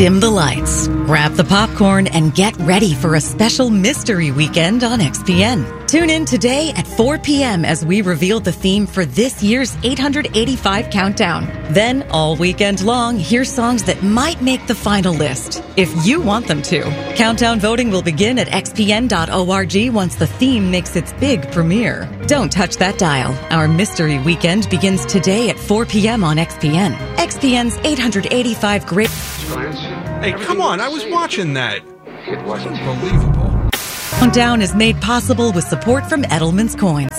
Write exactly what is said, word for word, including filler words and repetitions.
Dim the lights, grab the popcorn, and get ready for a special mystery weekend on X P N. Tune in today at four p.m. as we reveal the theme for this year's eight hundred eighty-five Countdown. Then, all weekend long, hear songs that might make the final list, if you want them to. Countdown voting will begin at x p n dot org once the theme makes its big premiere. Don't touch that dial. Our mystery weekend begins today at four p.m. on X P N. X P N's eight hundred eighty-five Great... Hey, come on, I was watching that. It wasn't believable. Countdown is made possible with support from Edelman's Coins.